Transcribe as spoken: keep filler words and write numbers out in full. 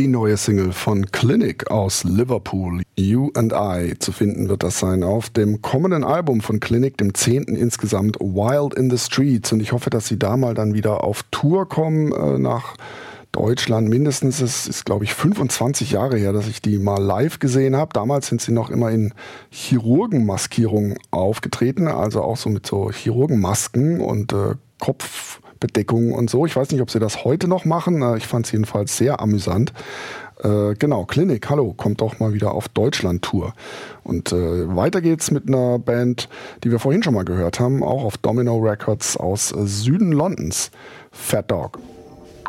Die neue Single von Clinic aus Liverpool, You and I, zu finden wird das sein auf dem kommenden Album von Clinic, dem zehnten insgesamt, Wild in the Streets. Und ich hoffe, dass sie da mal dann wieder auf Tour kommen äh, nach Deutschland. Mindestens, es ist, glaube ich, fünfundzwanzig Jahre her, dass ich die mal live gesehen habe. Damals sind sie noch immer in Chirurgenmaskierung aufgetreten, also auch so mit so Chirurgenmasken und äh, Kopfbedeckung und so. Ich weiß nicht, ob sie das heute noch machen. Ich fand es jedenfalls sehr amüsant. Äh, genau, Clinic, hallo, kommt doch mal wieder auf Deutschland-Tour. Und äh, weiter geht's mit einer Band, die wir vorhin schon mal gehört haben, auch auf Domino Records aus äh, Süden Londons, Fat Dog.